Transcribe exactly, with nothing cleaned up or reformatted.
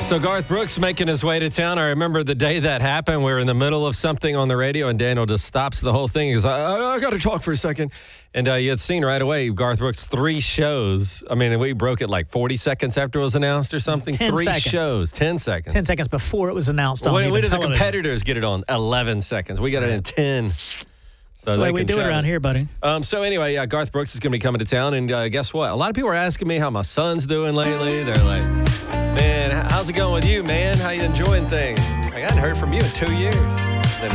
So Garth Brooks making his way to town. I remember the day that happened. We were in the middle of something on the radio, and Daniel just stops the whole thing. He goes, I, I got to talk for a second. And uh, you had seen right away Garth Brooks, three shows. I mean, we broke it like forty seconds after it was announced or something. ten three seconds. shows, ten seconds. ten seconds before it was announced on When, even when did the television. competitors get it on? eleven seconds. We got it in ten. So That's the way they we can do it shout around here, buddy. Um, so anyway, yeah, Garth Brooks is going to be coming to town, and uh, guess what? A lot of people are asking me how my son's doing lately. They're like, man, how's it going with you, man? How you enjoying things? I hadn't heard from you in two years.